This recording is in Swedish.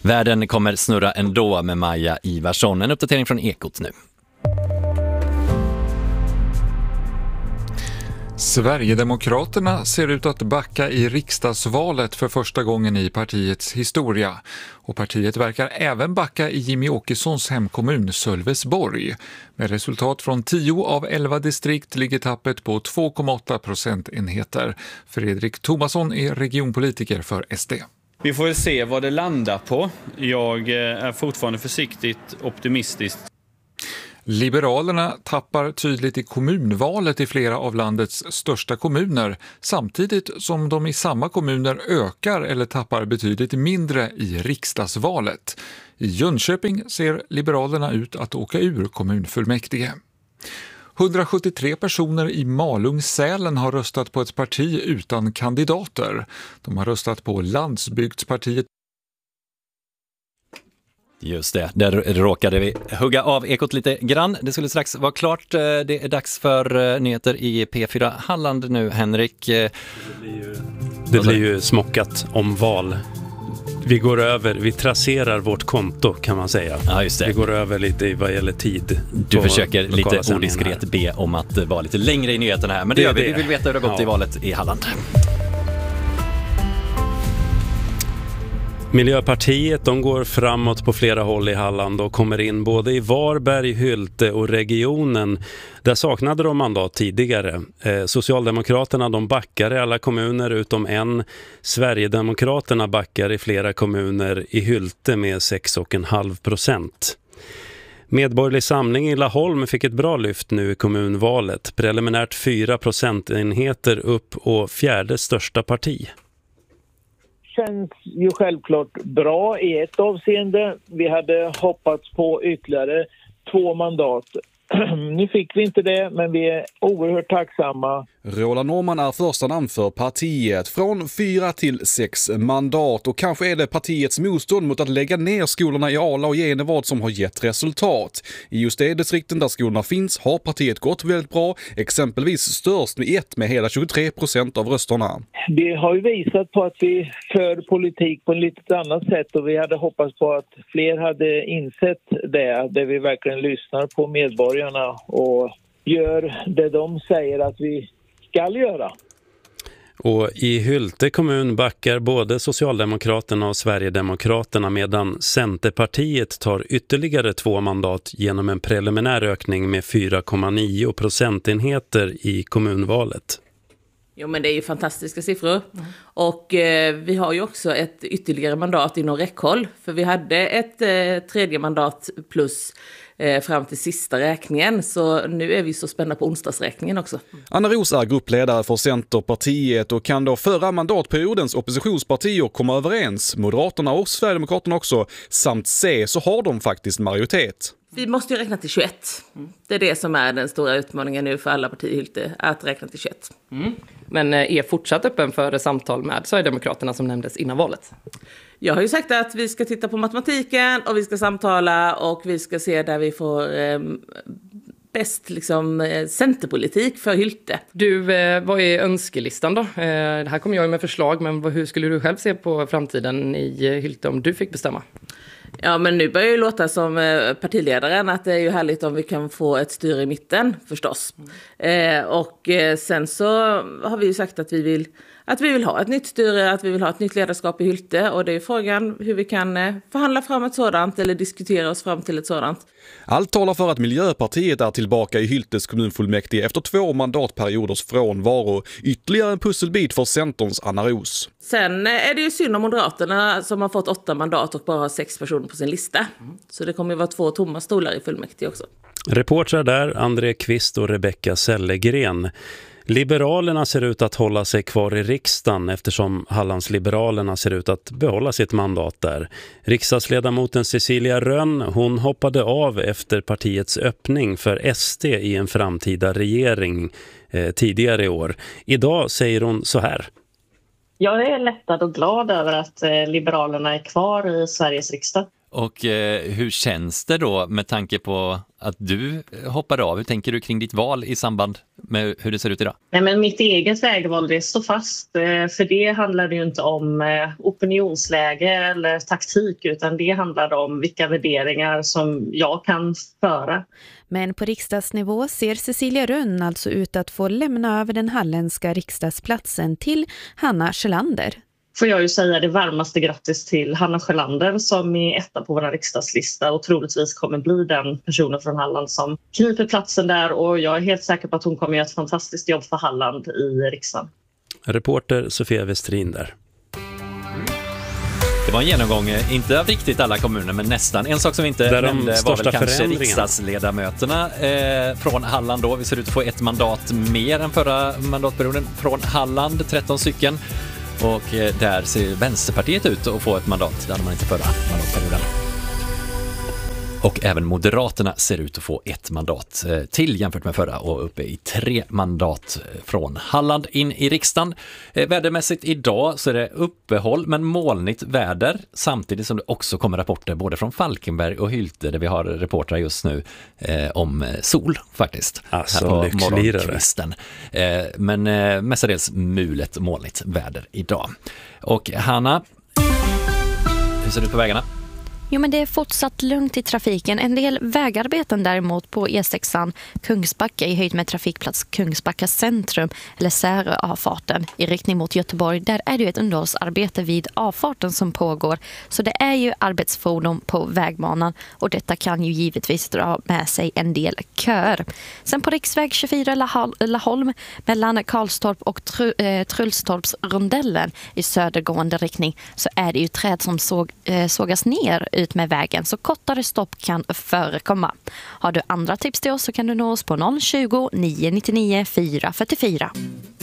Världen kommer snurra ändå med Maja Ivarsson. En uppdatering från Ekot nu. Sverigedemokraterna ser ut att backa i riksdagsvalet för första gången i partiets historia. Och partiet verkar även backa i Jimmy Åkessons hemkommun Sölvesborg. Med resultat från 10 av 11 distrikt ligger tappet på 2,8 procentenheter. Fredrik Thomasson är regionpolitiker för SD. Vi får väl se vad det landar på. Jag är fortfarande försiktigt optimistisk. Liberalerna tappar tydligt i kommunvalet i flera av landets största kommuner, samtidigt som de i samma kommuner ökar eller tappar betydligt mindre i riksdagsvalet. I Jönköping ser Liberalerna ut att åka ur kommunfullmäktige. 173 personer i Malung-Sälen har röstat på ett parti utan kandidater. De har röstat på Landsbygdspartiet. Just det, där råkade vi hugga av Ekot lite grann. Det skulle strax vara klart. Det är dags för nyheter i P4 Halland nu, Henrik. Det blir ju smockat om val. Vi traserar vårt konto kan man säga. Ja, just det. Vi går över lite vad gäller tid. Du försöker lite odiskret be om att vara lite längre i nyheterna här. Men det gör vi. Vi vill veta hur det har gått i valet i Halland. Miljöpartiet, de går framåt på flera håll i Halland och kommer in både i Varberg, Hylte och regionen. Där saknade de mandat tidigare. Socialdemokraterna, de backar i alla kommuner utom en. Sverigedemokraterna backar i flera kommuner i Hylte med 6,5%. Medborgerlig samling i Laholm fick ett bra lyft nu i kommunvalet. Preliminärt 4 procentenheter upp och fjärde största parti. Känns ju självklart bra i ett avseende. Vi hade hoppats på ytterligare 2 mandat. Nu fick vi inte det, men vi är oerhört tacksamma. Roland Norman är första namn för partiet, från 4 till 6 mandat, och kanske är det partiets motstånd mot att lägga ner skolorna i Ala och Genevad som har gett resultat. I just det distrikten där skolorna finns har partiet gått väldigt bra, exempelvis störst med hela 23% av rösterna. Vi har ju visat på att vi för politik på ett lite annat sätt, och vi hade hoppats på att fler hade insett det, där vi verkligen lyssnar på medborgarna och gör det de säger att vi ska göra. Och i Hylte kommun backar både Socialdemokraterna och Sverigedemokraterna, medan Centerpartiet tar ytterligare 2 mandat genom en preliminär ökning med 4,9 procentenheter i kommunvalet. Jo, men det är ju fantastiska siffror. Och vi har ju också ett ytterligare mandat inom räckhåll. För vi hade ett tredje mandat plus fram till sista räkningen. Så nu är vi så spända på onsdagsräkningen också. Anna Ros är gruppledare för Centerpartiet och kan då förra mandatperiodens oppositionspartier komma överens, Moderaterna och Sverigedemokraterna också, samt C, så har de faktiskt majoritet. Vi måste ju räkna till 21. Det är det som är den stora utmaningen nu för alla partier i Hylte, att räkna till 21. Men är fortsatt öppen för samtal med Sverigedemokraterna som nämndes innan valet? Jag har ju sagt att vi ska titta på matematiken och vi ska samtala och vi ska se där vi får bäst centerpolitik för Hylte. Du, vad är önskelistan då? Här kommer jag med förslag, men hur skulle du själv se på framtiden i Hylte om du fick bestämma? Ja, men nu börjar ju låta som partiledaren att det är ju härligt om vi kan få ett styre i mitten förstås. Och sen så har vi ju sagt att vi vill ha ett nytt styre, att vi vill ha ett nytt ledarskap i Hylte, och det är frågan hur vi kan förhandla fram ett sådant eller diskutera oss fram till ett sådant. Allt talar för att Miljöpartiet är tillbaka i Hyltes kommunfullmäktige efter 2 mandatperioders frånvaro. Ytterligare en pusselbit för Centerns Anna Ros. Sen är det ju synd om Moderaterna som har fått 8 mandat och bara har 6 personer på sin lista. Så det kommer ju vara 2 tomma stolar i fullmäktige också. Reportrar där, André Kvist och Rebecka Sellegren. Liberalerna ser ut att hålla sig kvar i riksdagen eftersom Hallandsliberalerna ser ut att behålla sitt mandat där. Riksdagsledamoten Cecilia Rönn, hon hoppade av efter partiets öppning för SD i en framtida regering tidigare i år. Idag säger hon så här. Jag är lättad och glad över att Liberalerna är kvar i Sveriges riksdag. Och hur känns det då med tanke på att du hoppade av? Hur tänker du kring ditt val i samband med hur det ser ut idag? Nej, men mitt eget vägval, det står fast. För det handlar ju inte om opinionsläge eller taktik, utan det handlar om vilka värderingar som jag kan föra. Men på riksdagsnivå ser Cecilia Rönn alltså ut att få lämna över den halländska riksdagsplatsen till Hanna Sjölander. Får jag ju säga det varmaste grattis till Hanna Sjölander som är etta på vår riksdagslista och troligtvis kommer bli den personen från Halland som kniper platsen där, och jag är helt säker på att hon kommer göra ett fantastiskt jobb för Halland i riksdagen. Reporter Sofia Westrin där. Det var en genomgång, inte av riktigt alla kommuner, men nästan. En sak som vi inte nämnde var väl kanske riksdagsledamöterna från Halland då. Vi ser ut att få ett mandat mer än förra mandatperioden från Halland, 13 stycken. Och där ser Vänsterpartiet ut att få ett mandat. Det hade man inte förra mandatperioden. Och även Moderaterna ser ut att få ett mandat till jämfört med förra, och uppe i 3 mandat från Halland in i riksdagen. Vädermässigt idag så är det uppehåll men molnigt väder, samtidigt som det också kommer rapporter både från Falkenberg och Hylte, där vi har reportrar just nu om sol faktiskt. Alltså, här på morgonkvisten. Men mestadels mulet molnigt väder idag. Och Hanna, hur ser det ut på vägarna? Jo, men det är fortsatt lugnt i trafiken. En del vägarbeten däremot på E6an Kungsbacka i höjd med trafikplats Kungsbacka centrum eller Särö-avfarten i riktning mot Göteborg. Där är det ju ett underhållsarbete vid avfarten som pågår. Så det är ju arbetsfordon på vägbanan, och detta kan ju givetvis dra med sig en del kör. Sen på riksväg 24 Laholm mellan Karlstorp och Trullstorpsrondellen i södergående riktning så är det ju träd som sågas ner ut med vägen, så kortare stopp kan förekomma. Har du andra tips till oss så kan du nå oss på 020 999 444.